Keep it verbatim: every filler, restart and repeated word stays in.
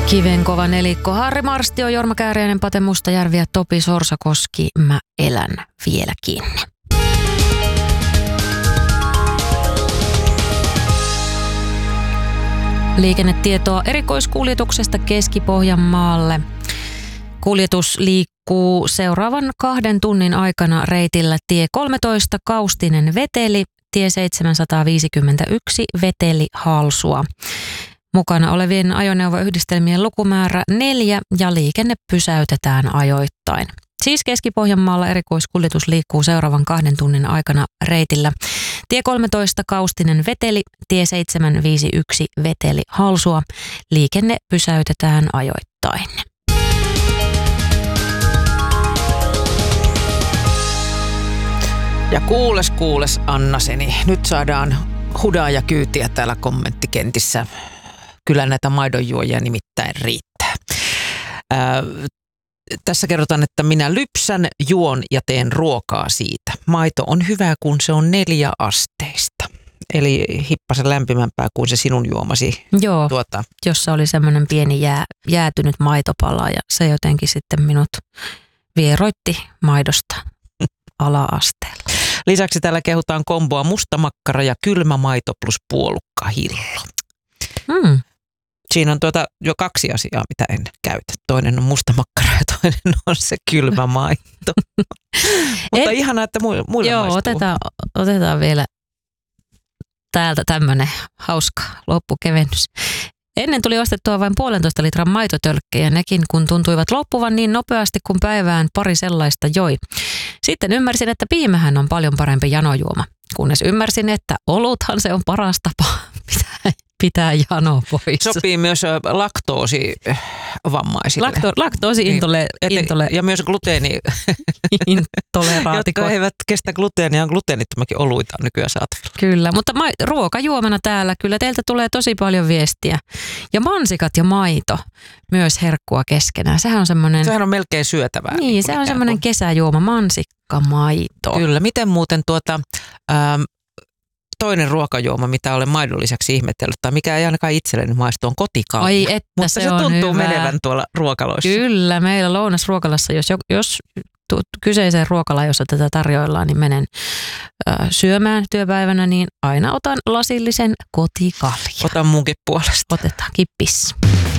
Kivenkova nelikko, Harri Marstio, Jorma Kääriäinen, Pate Mustajärvi ja Topi Sorsakoski. Mä elän vieläkin. Liikennetietoa erikoiskuljetuksesta Keski-Pohjanmaalle. Kuljetus liikkuu seuraavan kahden tunnin aikana reitillä tie kolmetoista Kaustinen Veteli, tie seitsemänsataaviisikymmentäyksi Veteli Halsua. Mukana olevien ajoneuvoyhdistelmien lukumäärä neljä ja liikenne pysäytetään ajoittain. Siis Keski-Pohjanmaalla erikoiskuljetus liikkuu seuraavan kahden tunnin aikana reitillä tie kolmetoista Kaustinen Veteli, tie seitsemänsataaviisikymmentäyksi Veteli Halsua. Liikenne pysäytetään ajoittain. Ja kuules kuules Annaseni, nyt saadaan hudaa ja kyytiä täällä kommenttikentissä. Kyllä näitä maidonjuojia nimittäin riittää. Ää, tässä kerrotaan, että minä lypsän, juon ja teen ruokaa siitä. Maito on hyvä, kun se on neljä asteista. Eli hippasen lämpimämpää kuin se sinun juomasi. Joo, tuota. Jossa oli semmoinen pieni jää, jäätynyt maitopala ja se jotenkin sitten minut vieroitti maidosta ala-asteella. Lisäksi täällä kehutaan komboa mustamakkara ja kylmä maito plus puolukkahillo. Hmm. Siinä on tuota jo kaksi asiaa, mitä en käytä. Toinen on mustamakkara ja toinen on se kylmä maito. Mutta en, ihanaa, että muille joo, maistuu. Otetaan, otetaan vielä täältä tämmöinen hauska loppukevennys. Ennen tuli ostettua vain puolentoista litran maitotölkkejä, nekin kun tuntuivat loppuvan niin nopeasti kuin päivään pari sellaista joi. Sitten ymmärsin, että piimähän on paljon parempi janojuoma, kunnes ymmärsin, että oluthan se on paras tapa pitää, pitää jano pois. Sopii myös laktoosivammaisille. Lakto, laktoosi-intole... Niin, intole, ja myös gluteeni... Intoleraatikot. Jotka eivät kestä gluteenia, on gluteenittomakin oluita on nykyään saatavilla. Kyllä, mutta ma- ruokajuomana täällä kyllä teiltä tulee tosi paljon viestiä. Ja mansikat ja maito myös herkkua keskenään. Sehän on semmoinen... Sehän on melkein syötävää. Niin, se on semmoinen kesäjuoma, mansikka, maito. Kyllä, miten muuten tuota... Ähm, toinen ruokajuoma, mitä olen maidon lisäksi ihmetellyt, tai mikä ei ainakaan itselleni maistu, on kotikalja. Ai että mutta se, se on tuntuu hyvä. menevän tuolla ruokaloissa. Kyllä, meillä lounasruokalassa, jos, jos tu, kyseiseen ruokalaan, jossa tätä tarjoillaan, niin menen ö, syömään työpäivänä, niin aina otan lasillisen kotikalja. Otan munkin puolesta. Otetaan kippis.